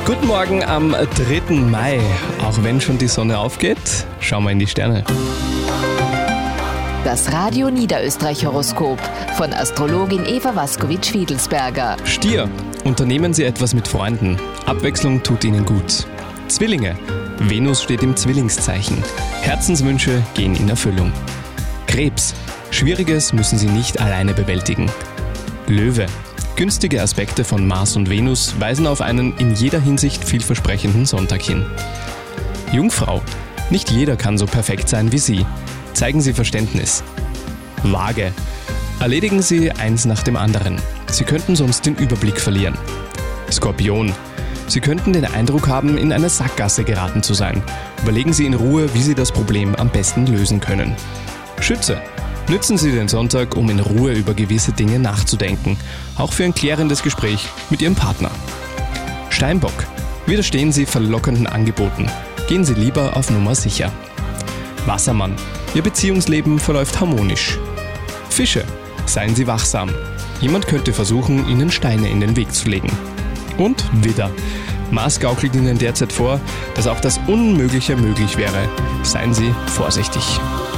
Guten Morgen am 3. Mai. Auch wenn schon die Sonne aufgeht, schauen wir in die Sterne. Das Radio Niederösterreich-Horoskop von Astrologin Eva Waskowitsch-Fiedelsberger. Stier, unternehmen Sie etwas mit Freunden. Abwechslung tut Ihnen gut. Zwillinge, Venus steht im Zwillingszeichen. Herzenswünsche gehen in Erfüllung. Krebs, Schwieriges müssen Sie nicht alleine bewältigen. Löwe, günstige Aspekte von Mars und Venus weisen auf einen in jeder Hinsicht vielversprechenden Sonntag hin. Jungfrau, nicht jeder kann so perfekt sein wie Sie. Zeigen Sie Verständnis. Waage, erledigen Sie eins nach dem anderen. Sie könnten sonst den Überblick verlieren. Skorpion, Sie könnten den Eindruck haben, in eine Sackgasse geraten zu sein. Überlegen Sie in Ruhe, wie Sie das Problem am besten lösen können. Schütze, nützen Sie den Sonntag, um in Ruhe über gewisse Dinge nachzudenken, auch für ein klärendes Gespräch mit Ihrem Partner. Steinbock, widerstehen Sie verlockenden Angeboten. Gehen Sie lieber auf Nummer sicher. Wassermann, Ihr Beziehungsleben verläuft harmonisch. Fische, seien Sie wachsam. Jemand könnte versuchen, Ihnen Steine in den Weg zu legen. Und Widder, Mars gaukelt Ihnen derzeit vor, dass auch das Unmögliche möglich wäre. Seien Sie vorsichtig.